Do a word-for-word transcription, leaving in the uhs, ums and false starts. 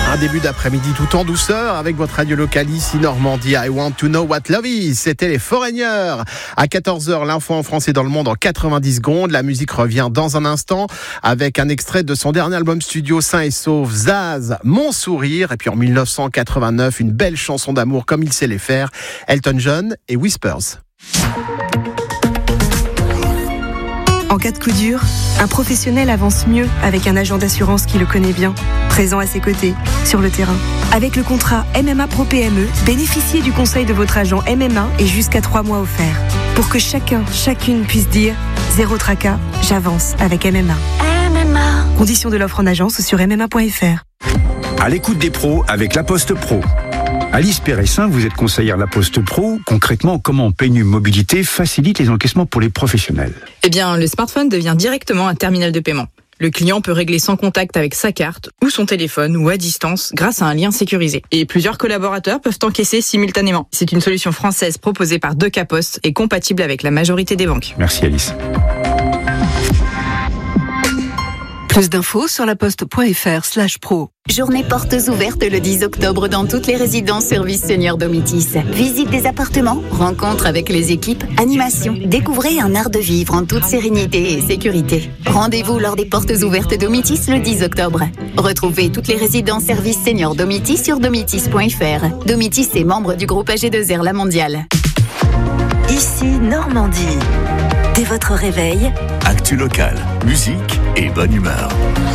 Un début d'après-midi tout en douceur avec votre radio locale ici Normandie. I want to know what love is. C'était les Foreigners. À quatorze heures, l'info en français dans le monde en quatre-vingt-dix secondes. La musique revient dans un instant avec un extrait de son dernier album studio Sain et Sauf, Zaz, Mon Sourire. Et puis en dix-neuf cent quatre-vingt-neuf, une belle chanson d'amour comme il sait les faire. Elton John et Whispers. En cas de coup dur, un professionnel avance mieux avec un agent d'assurance qui le connaît bien, présent à ses côtés, sur le terrain. Avec le contrat M M A Pro P M E, bénéficiez du conseil de votre agent M M A et jusqu'à trois mois offerts. Pour que chacun, chacune puisse dire « Zéro tracas, j'avance avec M M A ». M M A. Conditions de l'offre en agence sur m m a point f r. À l'écoute des pros avec La Poste Pro. Alice Péressin, vous êtes conseillère La Poste Pro. Concrètement, comment P N U Mobilité facilite les encaissements pour les professionnels? Eh bien, le smartphone devient directement un terminal de paiement. Le client peut régler sans contact avec sa carte ou son téléphone ou à distance grâce à un lien sécurisé. Et plusieurs collaborateurs peuvent encaisser simultanément. C'est une solution française proposée par Deux K Post et compatible avec la majorité des banques. Merci Alice. Plus d'infos sur laposte.fr slash pro. Journée portes ouvertes le dix octobre dans toutes les résidences services seniors Domitis. Visite des appartements, rencontres avec les équipes, animation. Découvrez un art de vivre en toute sérénité et sécurité. Rendez-vous lors des portes ouvertes Domitis le dix octobre. Retrouvez toutes les résidences services seniors Domitis sur domitis point f r. Domitis est membre du groupe A G deux R La Mondiale. Ici Normandie. Dès votre réveil, actu local, musique et bonne humeur.